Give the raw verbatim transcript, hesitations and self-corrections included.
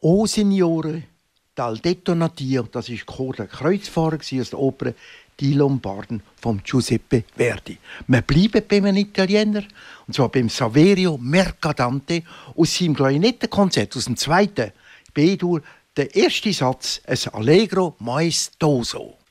«O Signore dal Detonatier», das war der Kreuzfahrer aus der Oper «Die Lombarden» von Giuseppe Verdi. Wir bleiben bei einem Italiener, und zwar beim Saverio Mercadante aus seinem Klarinettenkonzert, aus dem zweiten B-Dur, der erste Satz, ein Allegro maestoso.